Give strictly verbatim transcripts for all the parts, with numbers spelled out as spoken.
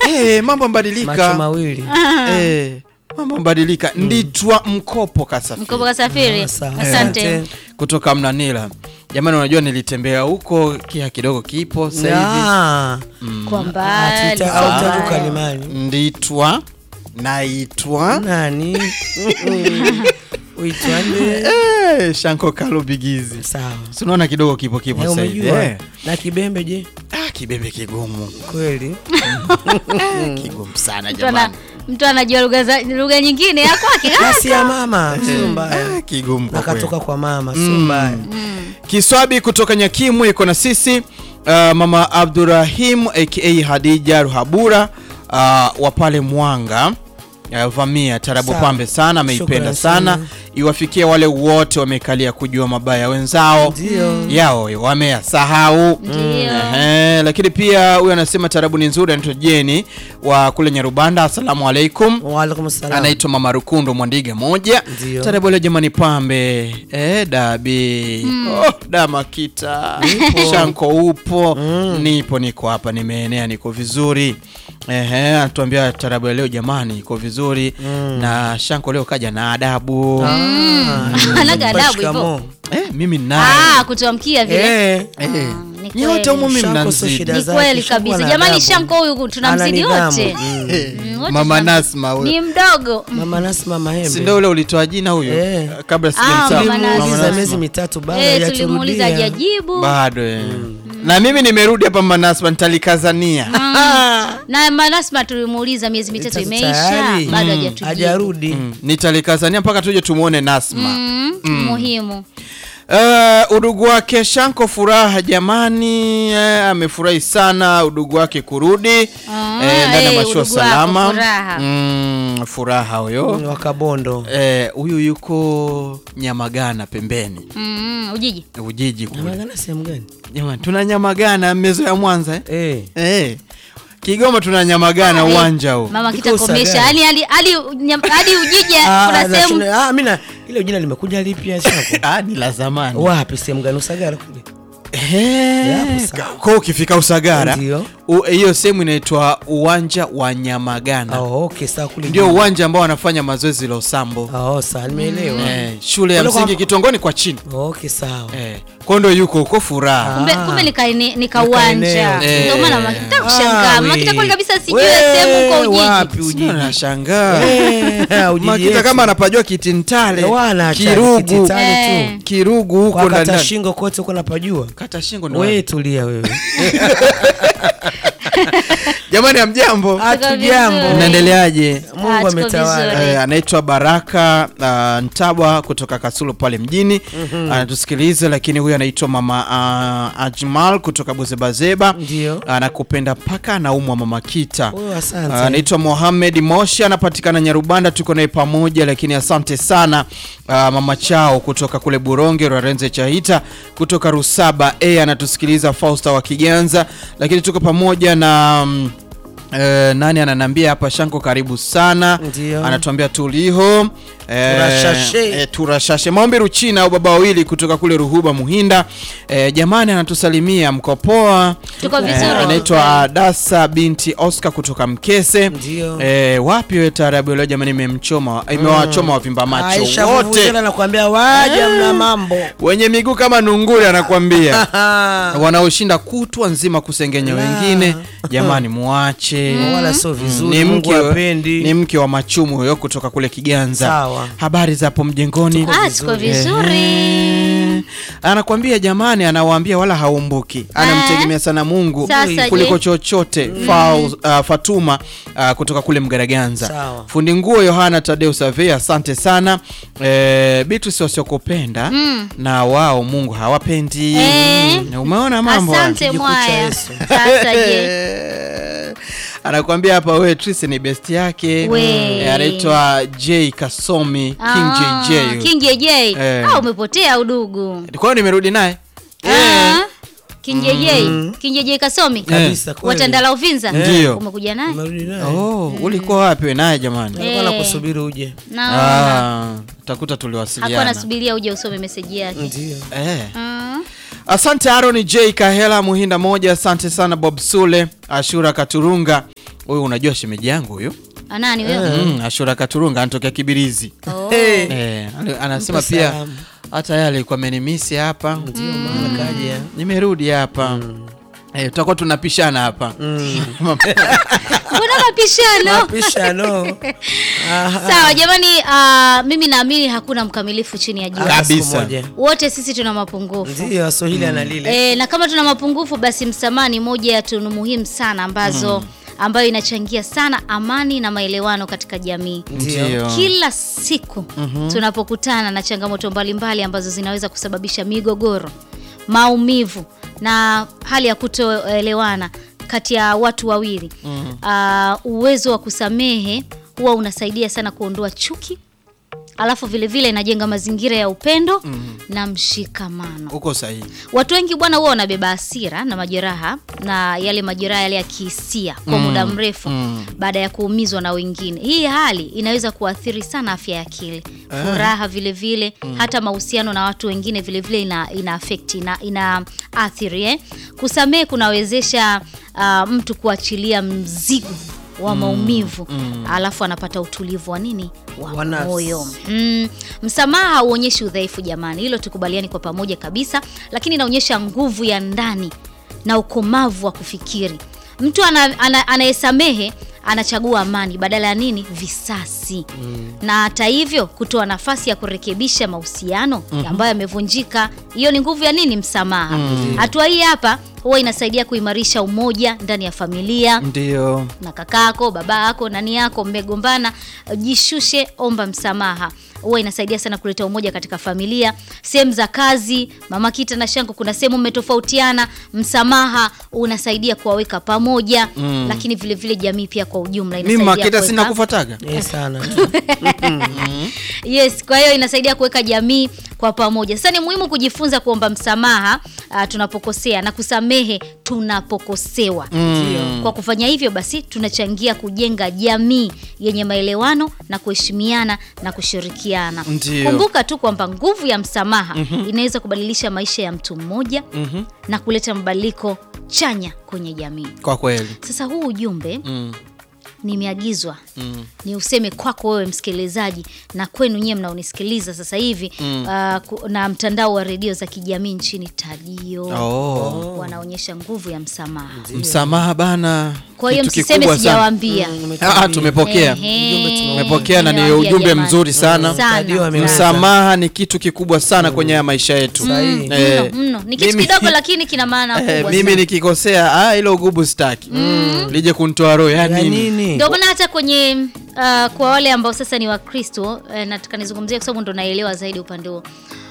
Eh, mambo mbadilika. Macho mawili. Eh, mambo mbadilika. Mm. Nditwa Mkopo Kasafiri. Mkopo Kasafiri. Asante. Kutoka Mnanila. Jamani, unajua nilitembea huko kia kidogo kipo sasa hivi. Mm. Kwa mbali. Au kalimani. Nditwa naitwa nani? Uitwane eh Shanko Kalo Bigizi. Sawa. Unaona kidogo kipo kipo sasa hivi. Eh. Na Kibembe je? Ah, Kibembe kigumu. Kweli. Kigumu sana jamani. Mtu anajua lugha lugha nyingine ya kwake. Kasi ya mama, sio mbaya. Kigumu kwa kweli. Akatoka kwa mama, sio mbaya. Kiswabi kutoka Nyakimu iko na sisi. Uh, Mama Abdurrahim aka Hadija Ruhabura uh, wa pale Mwanga. Uh, vamia tarabu Sa. Pambe sana ameipenda sana. Iwafikie wale wote wamekalia kujua mabaya wenzao. Ndio. Yao wameyasahau. Ehe, lakini pia huyu anasema tarabu ni nzuri. Anaitwa Jeni wa kule Nyarubanda. Asalamu alaykum. Wa alaykum assalam. Anaitwa Mama Rukundo Mwandiga moja. Ndio. Tarabu ile jamani Pambe. Eh dabi. Mm. Oh dama kita. Shanko upo. Mm. Nipo niko hapa nimeenea niko vizuri. Ehe, anatuambia tarabu leo jamani iko vizuri. Mm. Na Shanko leo kaja na adabu. Mm. Anaga adabu hivyo. Eh, mimi naye. Ah, kutuamkia vile. Eh. Eh. Nyote humu mimi mnanzidi. Ni kweli kabisa. Jamani Shanko huyu tunamzidi wote. Mama Nasma huyo. Ni mdogo. Mama Nasma Mahembe. Si ndio ule ulitoa jina huyo? Eh. Kabla sijamsahau. Mama miezi mitatu baada ya turudia. Eh, tulimuuliza hajajibu. Bado eh. Mm. Na mimi nimerudi hapa Mama Nasma nitalikazania. Mm. Na Mama Nasma tulimuuliza miezi mitatu imeisha bado hajatujibu. Hajarudi. Mm. Nitalikazania mpaka tuje tumuone Nasma. Mm. Mm. Muhimu. Uh, udugu wake Shanko furaha jamani, uh, amefurahi sana udugu wake kurudi. Oh, eh, ndani hey, mashua salama. Furaha. Mm, furaha huyo. Mm, wakabondo. Eh, huyu yuko Nyamagana pembeni. Mm, Ujiji. Ujiji kule. Nyamagana sehemu gani? Jamani, tuna Nyamagana mezo ya Mwanza eh. Eh. Eh. Kigoma tuna Nyamagana uwanja huo. Mama kitakomesha. Yaani hadi hadi hadi Ujiji kuna sehemu. Ah, mimi na ile jina limekuja lipya Shanko. Ah, ni la zamani. Wapi sehemu gani Usagara kule? Eh. Kwa ukifika Usagara, hiyo sehemu inaitwa uwanja wa Nyamagana. Oh, okay, sawa kule. Ndio uwanja ambao wanafanya mazoezi Losambo. Oh, sawa nimeelewa. Eh, shule ya msingi Kitongoni kwa chini. Okay, sawa. Eh, kondo yuko huko furaha. Kumbe kumbe nika nika uwanja. Ndio maana makita kushangaa. Makita kweli kabisa sijui sehemu kwa Ujiji. Wapi Ujiji? Nashangaa. Eh, Makita kama anapajua Kitintale. Kirugu. Kitintale tu. Kirugu huko ndani. Kata shingo kote uko napajua. Kata shingo ndio. Wewe tulia wewe. Jamani hamjambo? Hatujambo. Unaendeleaje? Mungu ametawala. Eh, anaitwa Baraka uh, Ntabwa kutoka Kasulo pale mjini. Mm-hmm. Anatusikiliza lakini huyu anaitwa Mama uh, Ajmal kutoka Buzebazeba. Ndio. Anakupenda paka anaumwa Mama Kita. Oh, asante. Uh, anaitwa Mohamed Moshi anapatikana Nyarubanda tuko naye pamoja lakini asante sana uh, Mama Chao kutoka kule Buronge Rarenze Chahita kutoka Rusaba eh anatusikiliza Fausta wa Kiganza lakini tuko pamoja na um, Uh, nani ananiambia hapa Shanko karibu sana. Ndiyo. Anatuambia tuliho uh, turashashe uh, turashashe maombi Ruchina au baba wawili kutoka kule Ruhuba Muhinda. Uh, jamani anatusalimia mkopoa. Tuko vizuri. Uh, anaitwa Dasa binti Oscar kutoka Mkese. Ndiyo. Uh, wapi wewe tarabu leo jamani imemchoma imewachoma wavimba macho wote. Aisha wote anakuambia waje mna mambo. Wenye miguu kama nunguri anakuambia. Wanaoshinda kutwa nzima kusengenya wengine. Jamani muache. Mm. Wala sio vizuri. Ni Mungu apendi. Ni mke wa Machumu huyo kutoka kule Kiganza. Sawa. Habari za hapo mjengoni? Ah, tuko vizuri. Eh, anakuambia jamani anawaambia wala haumbuki. Anamtegemea sana Mungu Sasa kuliko chochote. Mm. Fa, uh, Fatuma uh, kutoka kule Mgaraganza. Sawa. Fundi nguo Yohana Tadeu Savea asante sana. Eh, Beatrice wasiokupenda mm. na wao Mungu hawapendi. Eh. Mm. Umeona mambo? Asante mwaya. Sasa je. Anakuambia hapa wewe Tracy ni best yake. E, anaitwa J Kasomi. Ah, King J J. King J J. Eh. Ah umepotea udugu. Kwa hiyo nimerudi naye. Eh. King J J. Mm. King J J Kasomi. Kabisa kweli. Watandala Uvinza. Ndio. Umekuja naye? Nimerudi naye. Oh, mm. ulikuwa wapi wewe naye jamani? Nilikuwa nakusubiri uje. Ah, utakuta tuliwasiliana. Hakuwa nasubiria uje usome message yake. Ndio. Eh. Mm. Asante Aaron J Kahela Muhinda moja, asante sana Bob Sule, Ashura Katurunga, Wewe unajua shemeji yangu huyo? Nani huyo? Mm, Ashura Katurunga anatokea Kibirizi. Oh. Eh, anasema Mpo pia salamu. hata yale alikuwa amenimisi hapa. Ndio maana kaja. Nimerudi hapa. Eh, tutakuwa tunapishana hapa. Mbona mapishano? Mapishano. Sawa jamani, uh, mimi naamini hakuna mkamilifu chini ya jua. Kabisa. Wote sisi tuna mapungufu. Ndio Waswahili ana lile. E, na kama tuna mapungufu basi msamaha ni moja ya tunu muhimu sana ambazo mm. ambayo inachangia sana amani na maelewano katika jamii. Ndio. Kila siku mm-hmm. tunapokutana na changamoto mbalimbali ambazo zinaweza kusababisha migogoro, maumivu na hali ya kutoelewana kati ya watu wawili. Mm. Uh, uwezo wa kusamehe huwa unasaidia sana kuondoa chuki. Alafu vile vile inajenga mazingira ya upendo mm. na mshikamano. Uko sahihi. Watu wengi bwana huwa wanabeba hasira na majeraha na yale majeraha yale ya kihisia kwa muda mrefu mm. baada ya kuumizwa na wengine. Hii hali inaweza kuathiri sana afya ya akili, furaha vile vile, mm. hata mahusiano na watu wengine vile vile ina ina affect ina, ina athiri eh. Kusamehe kunawezesha uh, mtu kuachilia mzigo wa maumivu mm, mm. alafu anapata utulivu wa nini wa moyo. Mm, msamaha hauonyeshi udhaifu jamani, hilo tukubaliani kwa pamoja kabisa, lakini inaonyesha nguvu ya ndani na ukomavu wa kufikiri. Mtu anayesamehe ana, ana anachagua amani badala ya nini visasi mm. na hata hivyo kutoa nafasi ya kurekebisha mahusiano mm-hmm. ambayo yamevunjika. Hiyo ni nguvu ya nini msamaha. Hatua mm. hii hapa huwa inasaidia kuimarisha umoja ndani ya familia. Ndio. Na kakako, babako, nani yako mmegombana, jishushe, omba msamaha. Huwa inasaidia sana kuleta umoja katika familia. Sehemu za kazi, Mama Kita na Shango, kuna sehemu mmetofautiana, msamaha unasaidia kuwaweka pamoja. Mm. Lakini vile vile jamii pia kwa ujumla inasaidia. Mimi Mama Kita sina kufuataga. Eh sana. Yes, kwa hiyo inasaidia kuweka jamii kwa pamoja. Sasa ni muhimu kujifunza kuomba msamaha uh, tunapokosea na kusamehe tunapokosewa. Mm. Kwa kufanya hivyo basi tunachangia kujenga jamii yenye maelewano na kuheshimiana na kushirikiana. Ndiyo. Kumbuka tu kwamba nguvu ya msamaha mm-hmm. inaweza kubadilisha maisha ya mtu mmoja mm-hmm. na kuleta mabadiliko chanya kwenye jamii. Kwa kweli. Sasa huu ujumbe mm. nimeagizwa mm. ni useme kwako wewe msikilizaji na kwenu nyewe mnaonisikiliza sasa hivi mm. uh, na mtandao wa redio za kijamii nchini Tadio. Oh. Wanaonyesha nguvu ya msamaha. Msamaha bana. Kwa hiyo msiseme sijawaambia. Mm, ah, tumepokea. Tumepokea na ni ujumbe jamani. Mzuri sana. Sana. Msamaha ni kitu kikubwa sana mm. kwenye maisha yetu. Mm. Eh, mno, mno. Ni kitu kidogo lakini kina maana kubwa eh, mimi nikikosea ah hilo ugubu sitaki. Mm. Lije kunitoa roho ya nini? Ndio maana hata kwenye uh, kwa wale ambao sasa ni Wakristo eh, nataka nizungumzie kwa sababu ndo naelewa zaidi upande huo.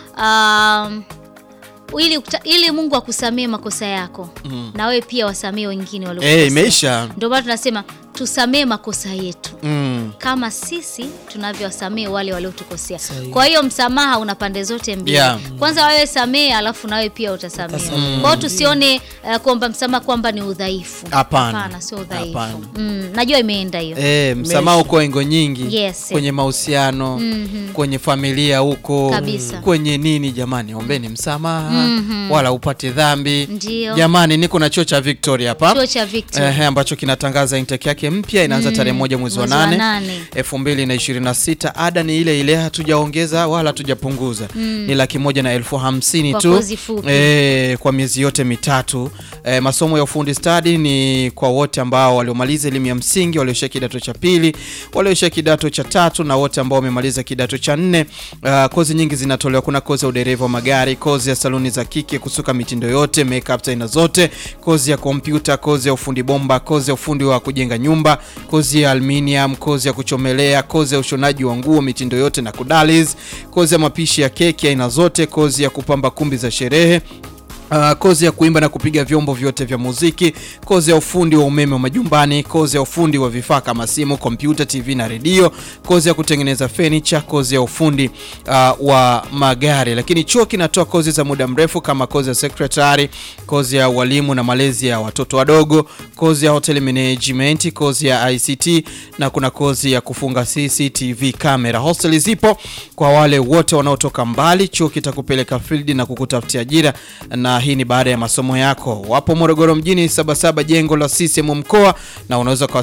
Um, ili ili Mungu akusamee makosa yako mm. na wewe pia wasamee wengine waliokosea. Eh, imeisha. Ndio maana tunasema tusamee makosa yetu mm. kama sisi tunavyowasamee wale waliotukosea. Kwa hiyo msamaha una pande zote mbili. Yeah. Kwanza wewe samee alafu na wewe pia utasamea. Mm. Kwa hiyo tusione uh, kuomba msamaha kwamba ni udhaifu. Hapana. Hapana, sio udhaifu. Mm, najua imeenda hiyo. Eh, msamaha uko engo nyingi. Yes. Kwenye mahusiano, mm-hmm. kwenye familia huko, kabisa. Kwenye nini jamani, ombeni msamaha mm-hmm. wala upate dhambi. Ndiyo. Jamani niko na chuo cha Victoria hapa. Chuo cha Victoria. Eh, ambacho kinatangaza intake yake mpya inaanza mm. tarehe moja mwezi wa nane elfu mbili na ishirini na sita. Ada ni ile ile, hatujaongeza wala hatujapunguza. Mm. Ni laki moja na elfu hamsini kwa tu eh, kwa miezi yote mitatu. Eh, masomo ya ufundi stadi ni kwa wote ambao waliomaliza elimu ya msingi, walioshia kidato cha pili, walioshia kidato cha tatu na wote ambao wamemaliza kidato cha nne. Uh, kozi nyingi zinatolewa. Kuna kozi ya udereva wa magari, kozi ya saluni za kike, kusuka mitindo yote, makeup aina zote, kozi ya kompyuta, kozi ya ufundi bomba, kozi ya ufundi wa kujenga nyumba, kozi ya aluminium, kozi ya kuchomelea, kozi ya ushonaji wa nguo mitindo yote na kudaliz, kozi ya mapishi ya keki aina zote, kozi ya kupamba kumbi za sherehe, Uh, kozi ya kuimba na kupiga vyombo vyote vya muziki, kozi ya ufundi wa umeme wa majumbani, kozi ya ufundi wa vifaa kama simu, kompyuta, T V na redio, kozi ya kutengeneza furniture, kozi ya ufundi uh, wa magari. Lakini chuo kinatoa kozi za muda mrefu kama kozi ya secretary, kozi ya walimu na malezi ya watoto wadogo, kozi ya hotel management, kozi ya I C T na kuna kozi ya kufunga C C T V camera. Hostel zipo kwa wale wote wanaotoka mbali. Chuo kitakupeleka field na kukutafutia ajira, na hii ni baada ya masomo yako. Wapo Morogoro mjini, Sabasaba jengo la C C M mkoa, na unaweza